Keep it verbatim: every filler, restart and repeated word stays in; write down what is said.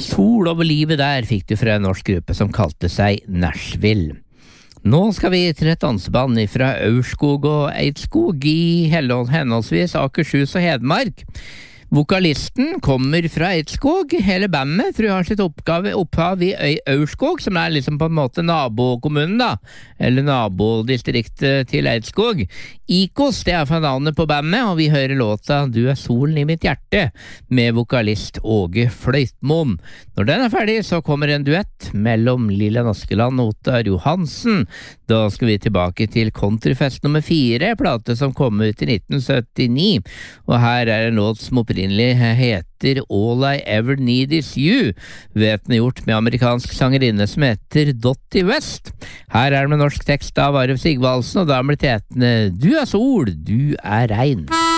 Sol over livet der fikk du fra en norsk gruppe som kalte seg Nashville. Nå skal vi til et danseband fra Aurskog og Eidskog i henholdsvis Akershus og Hedmark. Vokalisten kommer fra Eidskog. Hele bandet tror jeg har sitt oppgave, opphav i Øy Aurskog, som er liksom på en måte nabokommunen da, eller nabodistriktet til Eidskog. Ikos, det er for navnet på bandet, og vi hører låta Du er solen i mitt hjerte, med vokalist Åge Fløytmoen. Når den er ferdig, så kommer en duett mellom Lillian Askeland og Ottar Johansen. Da skal vi tilbake til Countryfest nummer fire, plate som kom ut i nitten syttini, og her er en låt som opprinnelig heter All I Ever Need Is You, vet den gjort med amerikansk sangerinne som heter Dottie West. Her er det med norsk tekst av Arve Sigvaldsen, og da blir det hetende Du er sol, du er regn.